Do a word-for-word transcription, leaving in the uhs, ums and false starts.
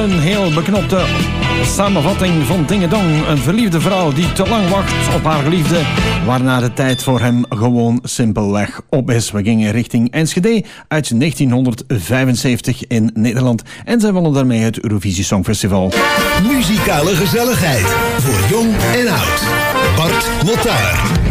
een heel beknopte samenvatting van Dingedong. Een verliefde vrouw die te lang wacht op haar geliefde, waarna de tijd voor hem gewoon simpelweg op is. We gingen richting Enschede uit negentienhonderdvijfenzeventig in Nederland en zij wonnen daarmee het Eurovisie Songfestival. Muzikale gezelligheid voor jong en oud. Bart Mottaar.